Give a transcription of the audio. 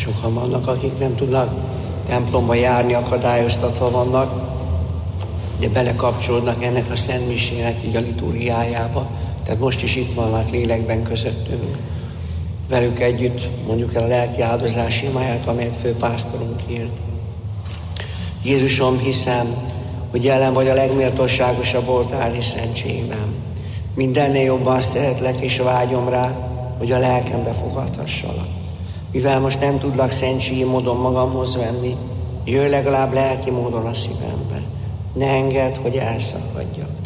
Sokan vannak, akik nem tudnak templomba járni, akadályoztatva vannak, de belekapcsolódnak ennek a Szent Misének így a liturgiájába. Tehát most is itt vannak lélekben közöttünk. Velük együtt mondjuk el a lelki áldozás imáját, amelyet főpásztorunk írt. Jézusom, hiszem, hogy jelen vagy a legméltóságosabb oltári szentségben. Mindennél jobban szeretlek és vágyom rá, hogy a lelkembe fogadhassalak. Mivel most nem tudlak szentségi módon magamhoz venni, jöjj legalább lelki módon a szívembe. Ne engedd, hogy elszakadjak.